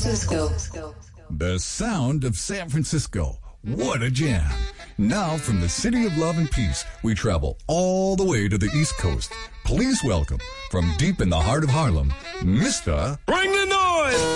Francisco. The sound of San Francisco. What a jam. Now from the city of love and peace, we travel all the way to the East Coast. Please welcome, from deep in the heart of Harlem, Mr. Bring the noise!